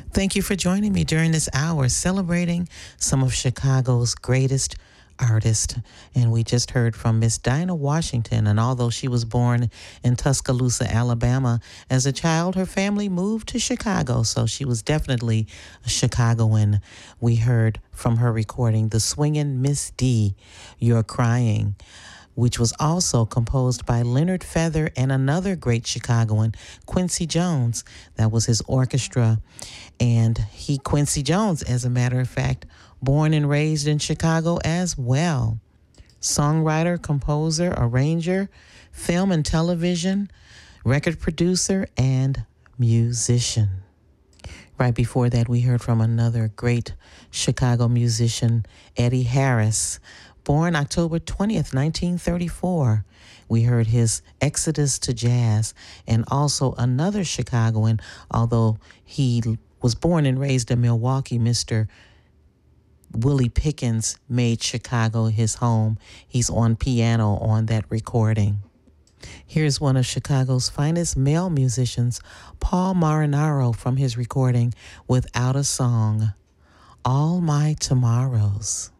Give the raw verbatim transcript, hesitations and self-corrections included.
Thank you for joining me during this hour celebrating some of Chicago's greatest artists. And we just heard from Miss Dinah Washington. And although she was born in Tuscaloosa, Alabama, as a child, her family moved to Chicago. So she was definitely a Chicagoan. We heard from her recording, The Swingin' Miss D, You're Crying, which was also composed by Leonard Feather and another great Chicagoan, Quincy Jones. That was his orchestra. And he, Quincy Jones, as a matter of fact, born and raised in Chicago as well. Songwriter, composer, arranger, film and television, record producer, and musician. Right before that, we heard from another great Chicago musician, Eddie Harris, born October twentieth, nineteen thirty-four. We heard his exodus to jazz, and also another Chicagoan, although he was born and raised in Milwaukee, Mister Willie Pickens made Chicago his home. He's on piano on that recording. Here's one of Chicago's finest male musicians, Paul Marinaro, from his recording, Without a Song, All My Tomorrows.